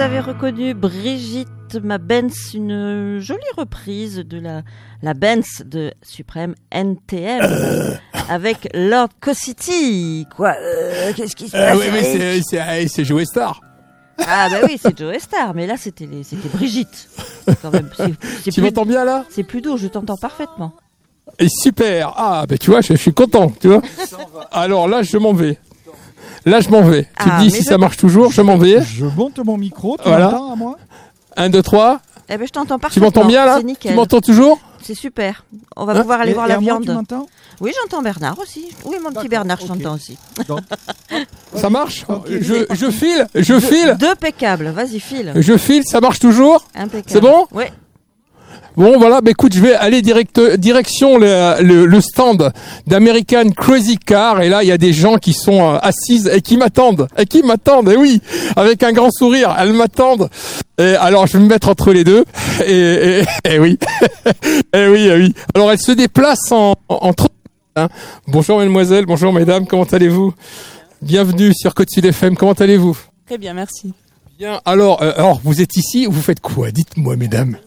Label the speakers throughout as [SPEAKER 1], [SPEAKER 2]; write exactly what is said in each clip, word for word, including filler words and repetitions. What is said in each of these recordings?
[SPEAKER 1] avez reconnu Brigitte, ma Benz, une jolie reprise de la, la Benz de Supreme N T M avec Lord Cosity. Quoi euh, Qu'est-ce qui se passe?
[SPEAKER 2] euh, Oui, mais c'est, c'est, c'est Joe Star.
[SPEAKER 1] Ah bah oui, c'est Joe Star, mais là c'était, les, c'était Brigitte. C'est quand même, c'est, c'est
[SPEAKER 2] tu
[SPEAKER 1] plus,
[SPEAKER 2] m'entends bien là?
[SPEAKER 1] C'est plus doux, je t'entends parfaitement.
[SPEAKER 2] Et super. Ah, ben tu vois, je, je suis content, tu vois. Alors là, je m'en vais. Là, je m'en vais.
[SPEAKER 1] Ah,
[SPEAKER 2] tu te dis si
[SPEAKER 1] je...
[SPEAKER 2] ça marche toujours, je m'en vais.
[SPEAKER 3] Je monte mon micro, tu
[SPEAKER 2] voilà.
[SPEAKER 3] m'entends à moi?
[SPEAKER 2] un, deux, trois.
[SPEAKER 1] Eh ben, je t'entends parfaitement.
[SPEAKER 2] Tu m'entends bien là?
[SPEAKER 1] C'est nickel.
[SPEAKER 2] Tu m'entends toujours?
[SPEAKER 1] C'est super. On va hein pouvoir aller
[SPEAKER 3] et,
[SPEAKER 1] voir
[SPEAKER 3] et
[SPEAKER 1] la
[SPEAKER 3] à
[SPEAKER 1] viande.
[SPEAKER 3] Moi, tu m'entends?
[SPEAKER 1] Oui, j'entends Bernard aussi. Oui, mon
[SPEAKER 3] D'accord,
[SPEAKER 1] petit Bernard, je
[SPEAKER 3] okay.
[SPEAKER 1] t'entends aussi.
[SPEAKER 3] Donc,
[SPEAKER 2] ça marche?
[SPEAKER 3] Okay.
[SPEAKER 2] Je, je file, je file.
[SPEAKER 1] Deux pécables, vas-y, file.
[SPEAKER 2] Je file, ça marche toujours?
[SPEAKER 1] Impeccable.
[SPEAKER 2] C'est bon?
[SPEAKER 1] Oui.
[SPEAKER 2] Bon, voilà, bah écoute, je vais aller direct, direction le, le, le stand d'American Crazy Car. Et là, il y a des gens qui sont euh, assises et qui m'attendent. Et qui m'attendent, et oui, avec un grand sourire, elles m'attendent. Et alors, je vais me mettre entre les deux. Et, et, et oui, et oui, et oui. Alors, elles se déplacent en, en, en trop. Hein. Bonjour, mesdemoiselles, bonjour, mesdames, comment allez-vous? Bienvenue sur Côte Sud F M, comment allez-vous?
[SPEAKER 4] Très bien, merci.
[SPEAKER 2] Bien, alors, euh, alors, vous êtes ici, vous faites quoi? Dites-moi, mesdames.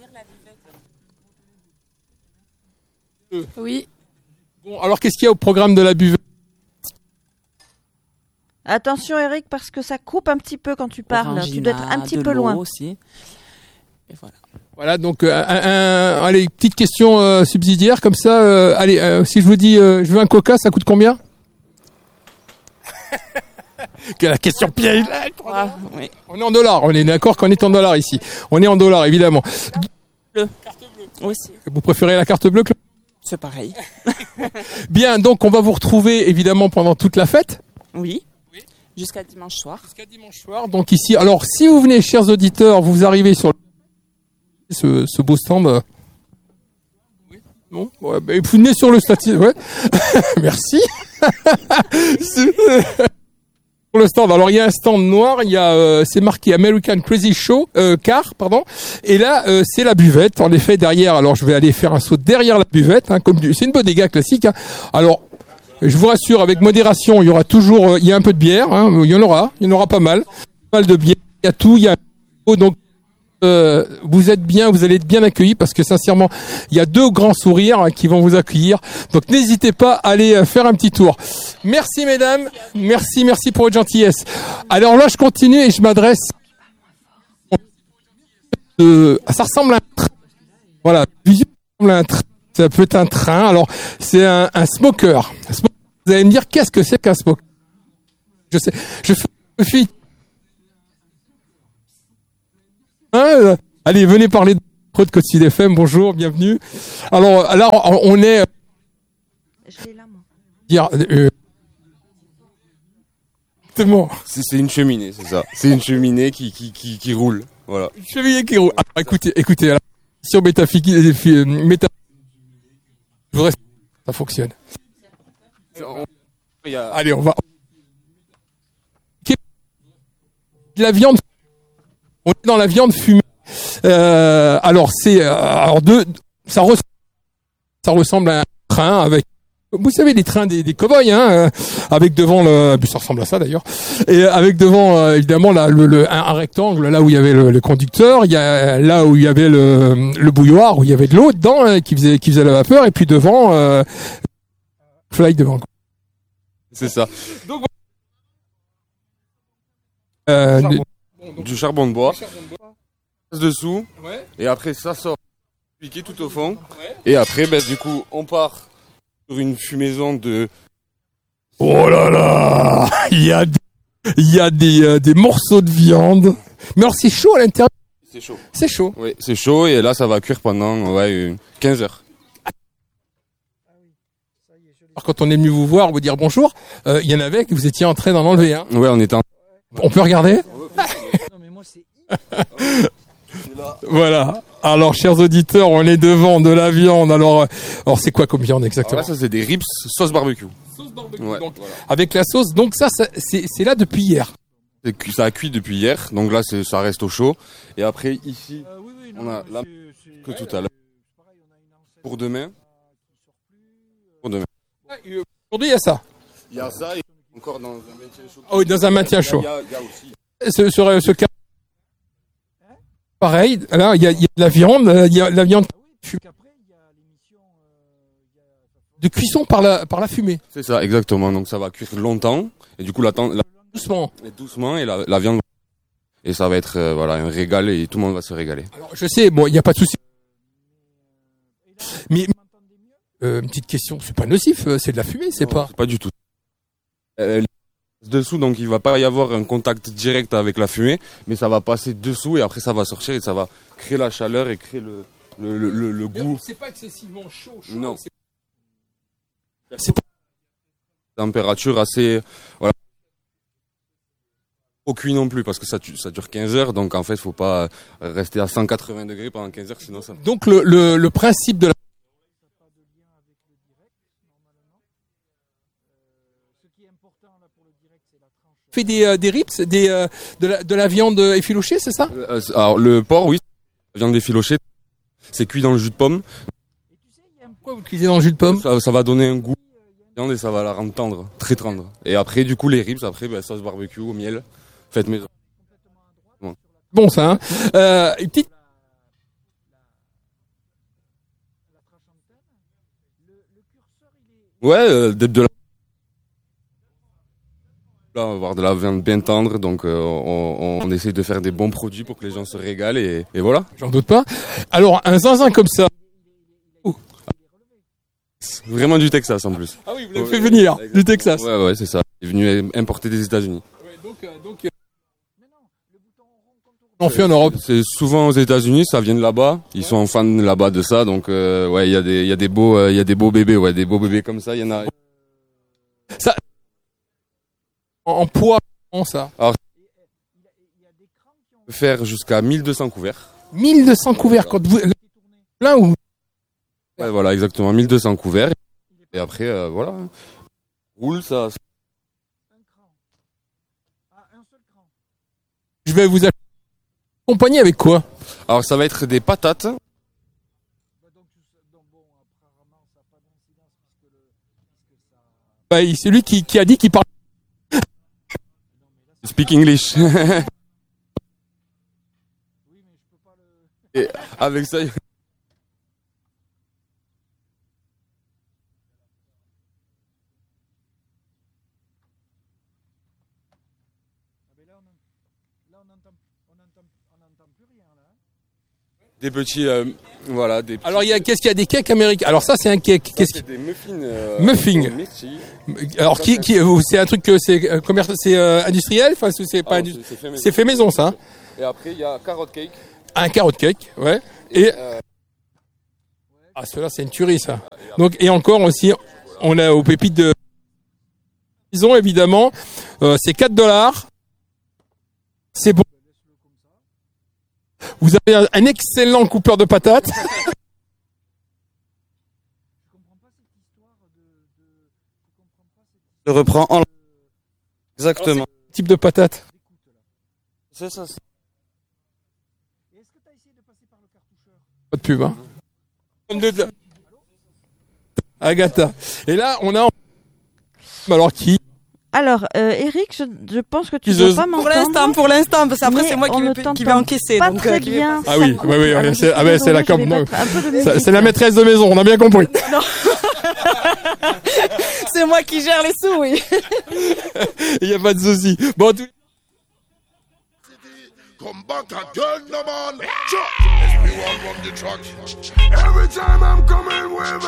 [SPEAKER 4] Oui.
[SPEAKER 2] Bon, alors qu'est-ce qu'il y a au programme de la buvette?
[SPEAKER 1] Attention Eric, parce que ça coupe un petit peu quand tu parles.
[SPEAKER 4] Orangina,
[SPEAKER 1] tu dois être un petit
[SPEAKER 4] de
[SPEAKER 1] peu
[SPEAKER 4] l'eau
[SPEAKER 1] loin.
[SPEAKER 4] Aussi. Et voilà.
[SPEAKER 2] Voilà, donc euh, un, un, allez, petite question euh, subsidiaire comme ça. Euh, allez, euh, si je vous dis, euh, je veux un Coca, ça coûte combien? Quelle la question piège.
[SPEAKER 4] Ah, oui.
[SPEAKER 2] On est en dollars. On est d'accord qu'on est en dollars ici. On est en dollars évidemment.
[SPEAKER 4] Bleu. Aussi.
[SPEAKER 2] Vous préférez la carte bleue?
[SPEAKER 4] C'est pareil.
[SPEAKER 2] Bien, donc on va vous retrouver évidemment pendant toute la fête.
[SPEAKER 4] Oui. Oui. Jusqu'à dimanche soir.
[SPEAKER 2] Jusqu'à dimanche soir. Donc ici, alors si vous venez, chers auditeurs, vous arrivez sur ce, ce beau stand. Oui. Non. Ouais, bah, vous venez sur le statut. Ouais. Merci. Pour le stand, alors il y a un stand noir, il y a euh, c'est marqué American Crazy Show euh, Car, pardon. Et là euh, c'est la buvette. En effet derrière, alors je vais aller faire un saut derrière la buvette, hein, comme du, c'est une bodega classique. Hein. Alors je vous rassure, avec modération, il y aura toujours, euh, il y a un peu de bière, hein, il y en aura, il y en aura pas mal, pas mal de bière. Il y a tout, il y a donc euh, vous êtes bien, vous allez être bien accueillis parce que sincèrement, il y a deux grands sourires hein, qui vont vous accueillir. Donc n'hésitez pas à aller euh, faire un petit tour. Merci mesdames, merci, merci pour votre gentillesse. Alors là, je continue et je m'adresse. Euh, ça ressemble à un train. Voilà, ça ressemble à un train. Ça peut être un train. Alors c'est un, un smoker. Vous allez me dire qu'est-ce que c'est qu'un smoker? Je sais, je fais. Hein, allez, venez parler de Côte Sud F M. Bonjour, bienvenue. Alors là, on est.
[SPEAKER 1] Je l'ai là, moi.
[SPEAKER 2] Dire. Euh, c'est bon.
[SPEAKER 5] C'est, c'est une cheminée, c'est ça. C'est une cheminée qui qui qui, qui roule. Voilà.
[SPEAKER 2] Une cheminée qui roule. Ah, écoutez, écoutez. Alors, sur métaphysique, méta. Je reste. Ça fonctionne. Allez, on va. La viande. On est dans la viande fumée. Euh, alors c'est euh, alors deux, ça ressemble, ça ressemble à un train avec, vous savez, les trains des, des cow-boys, hein, avec devant le, ça ressemble à ça d'ailleurs, et avec devant euh, évidemment là, le, le un, un rectangle là où il y avait le, le conducteur, il y a là où il y avait le, le bouilloire où il y avait de l'eau dedans hein, qui faisait qui faisait la vapeur, et puis devant, euh, fly devant.
[SPEAKER 5] C'est ça.
[SPEAKER 2] Donc euh,
[SPEAKER 5] du charbon de bois.
[SPEAKER 2] Du charbon de bois.
[SPEAKER 5] Dessous.
[SPEAKER 2] Ouais.
[SPEAKER 5] Et après ça sort piqué tout au fond. Ouais. Et après ben du coup on part sur une fumaison de.
[SPEAKER 2] Oh là là, il y a des, il y a des euh, des morceaux de viande. Mais alors c'est chaud à l'intérieur.
[SPEAKER 5] C'est chaud.
[SPEAKER 2] C'est chaud.
[SPEAKER 5] Oui, c'est chaud et là ça va cuire pendant ouais quinze heures.
[SPEAKER 2] Alors quand on est venu vous voir, vous dire bonjour, il euh, y en avait que vous étiez en train d'en enlever. Hein.
[SPEAKER 5] Ouais, on était. En...
[SPEAKER 2] On peut regarder.
[SPEAKER 3] Non mais moi c'est.
[SPEAKER 2] Voilà. Alors, chers auditeurs, on est devant de la viande. Alors, alors c'est quoi comme viande exactement?
[SPEAKER 5] Alors là, ça c'est des ribs sauce barbecue.
[SPEAKER 2] Sauce barbecue.
[SPEAKER 5] Ouais,
[SPEAKER 2] donc,
[SPEAKER 5] voilà.
[SPEAKER 2] avec la sauce. Donc ça, ça c'est, c'est là depuis hier.
[SPEAKER 5] C'est cu- ça a cuit depuis hier. Donc là, c'est, ça reste au chaud. Et après ici,
[SPEAKER 3] Euh, oui, oui, non,
[SPEAKER 5] on a
[SPEAKER 3] mais
[SPEAKER 5] là
[SPEAKER 3] c'est- c'est-
[SPEAKER 5] que tout à l'heure.
[SPEAKER 3] c'est pareil, on a une enseigne
[SPEAKER 5] Pour demain. Pour demain.
[SPEAKER 2] Aujourd'hui, il y a ça.
[SPEAKER 5] Il y a ça et encore dans un maintien chaud.
[SPEAKER 2] Oh, dans un maintien chaud.
[SPEAKER 5] Il y a, il y a aussi.
[SPEAKER 2] Ce, ce, ce cas. Pareil, là, il y a, il y a de la viande, euh, il y a de la viande fumée.
[SPEAKER 3] Après, il y a l'émission. euh, il y a-
[SPEAKER 2] De cuisson par la, par la fumée.
[SPEAKER 5] C'est ça, exactement. Donc ça va cuire longtemps et du coup la, temps- la
[SPEAKER 2] Doucement.
[SPEAKER 5] et doucement et la, la viande et ça va être euh, voilà un régal et tout le monde va se régaler.
[SPEAKER 2] Alors, je sais, bon, il n'y a pas de souci. Mais, euh, une petite question, c'est pas nocif, euh, c'est de la fumée, c'est
[SPEAKER 5] Non,
[SPEAKER 2] pas.
[SPEAKER 5] pas du tout. Euh, dessous, donc il va pas y avoir un contact direct avec la fumée, mais ça va passer dessous et après ça va sortir et ça va créer la chaleur et créer le le, le, le, le goût.
[SPEAKER 2] C'est pas excessivement chaud, chaud.
[SPEAKER 5] Non.
[SPEAKER 2] c'est-
[SPEAKER 5] C'est pas température assez voilà. Au cuit non plus parce que ça tu- ça dure quinze heures, donc en fait faut pas rester à cent quatre-vingts degrés pendant quinze heures sinon ça.
[SPEAKER 2] Donc le, le, le principe de la fait des, euh, des rips, des, euh, de, la, de la viande effilochée, c'est ça?
[SPEAKER 5] Euh, alors le porc oui, la viande effilochée, c'est cuit dans le jus de pomme.
[SPEAKER 2] Pourquoi vous le cuisez dans le jus de pomme?
[SPEAKER 5] Ça, ça va donner un goût à la viande et ça va la rendre tendre, très tendre. Et après du coup les ribs après ben, sauce barbecue au miel, faites maison.
[SPEAKER 2] Bon ça, hein. Euh, une petite...
[SPEAKER 5] Ouais, euh, de, de la... Là, on va avoir de la viande bien tendre, donc euh, on, on essaie de faire des bons produits pour que les gens se régalent et, et voilà.
[SPEAKER 2] J'en doute pas. Alors un zinzin comme ça.
[SPEAKER 5] Vraiment du Texas en plus.
[SPEAKER 2] Ah oui, vous l'avez fait venir du Texas.
[SPEAKER 5] Ouais, ouais, c'est ça. Il est venu importer des États-Unis.
[SPEAKER 2] Donc, euh, donc euh, on en fait en Europe.
[SPEAKER 5] C'est souvent aux États-Unis, ça vient de là-bas. Ils sont fans là-bas de ça, donc euh, ouais, il y a des, il y a des beaux, euh, il y a des beaux bébés, ouais, des beaux bébés comme ça. Il y en a.
[SPEAKER 2] Ça, en, en poids, comment ça?
[SPEAKER 5] Faire jusqu'à mille deux cents couverts.
[SPEAKER 2] mille deux cents couverts quand vous plein ou
[SPEAKER 5] Ouais, voilà, exactement, mille deux cents couverts. Et après, euh, voilà. Roule ça.
[SPEAKER 2] je vais vous accompagner avec quoi?
[SPEAKER 5] Alors ça va être des patates.
[SPEAKER 2] Bah, c'est lui qui, qui a dit qu'il parle.
[SPEAKER 5] Speak English. Et avec ça. il- Des petits, euh, voilà, des. petits-
[SPEAKER 2] Alors il y a qu'est-ce qu'il y a des cakes américains. Alors ça c'est un cake.
[SPEAKER 5] Ça,
[SPEAKER 2] Qu'est-ce
[SPEAKER 5] c'est
[SPEAKER 2] qui...
[SPEAKER 5] des muffins. Euh,
[SPEAKER 2] Muffins.
[SPEAKER 5] au myrtille.
[SPEAKER 2] Alors qui qui c'est un truc que c'est euh, commerce c'est euh, industriel enfin c'est c'est pas
[SPEAKER 5] Ah,
[SPEAKER 2] indu-
[SPEAKER 5] c'est- c'est fait maison.
[SPEAKER 2] c'est fait maison ça. Hein.
[SPEAKER 5] Et après il y a carrot cake.
[SPEAKER 2] Un carrot cake, ouais. Et
[SPEAKER 5] Euh,
[SPEAKER 2] ah cela c'est une tuerie ça. Donc et encore aussi on a aux pépites de maison évidemment euh, c'est quatre dollars. C'est bon. Vous avez un, un excellent coupeur de patates.
[SPEAKER 5] Je reprends en. Exactement.
[SPEAKER 2] Type de patate.
[SPEAKER 5] C'est ça. c'est-
[SPEAKER 2] Pas de pub, hein. De- Agatha. Et là, on a... Alors, qui?
[SPEAKER 1] Alors, euh, Eric, je, je pense que tu ne
[SPEAKER 2] Teaseuse.
[SPEAKER 1] dois pas
[SPEAKER 4] Pour
[SPEAKER 1] m'entendre.
[SPEAKER 4] l'instant, pour l'instant, parce qu'après
[SPEAKER 1] Mais
[SPEAKER 4] c'est moi qui
[SPEAKER 1] on ne
[SPEAKER 4] vais,
[SPEAKER 1] t'entend
[SPEAKER 4] qui vais encaisser.
[SPEAKER 1] Pas
[SPEAKER 4] donc,
[SPEAKER 1] très
[SPEAKER 4] euh, qui vais
[SPEAKER 1] bien.
[SPEAKER 2] Ah oui, oui, oui,
[SPEAKER 1] Alors,
[SPEAKER 2] oui,
[SPEAKER 1] je
[SPEAKER 2] c'est-
[SPEAKER 1] suis
[SPEAKER 2] ah ouais, c'est la
[SPEAKER 1] désolée,
[SPEAKER 2] com.
[SPEAKER 1] je vais
[SPEAKER 2] non.
[SPEAKER 1] mettre un peu de
[SPEAKER 2] Ça,
[SPEAKER 1] musique.
[SPEAKER 2] c'est la maîtresse de maison, on a bien compris.
[SPEAKER 4] C'est moi qui gère les sous, oui.
[SPEAKER 2] Il n'y a pas de souci. Bon, tout...
[SPEAKER 6] Come back again, no man. S P one run the track. Every time I'm coming with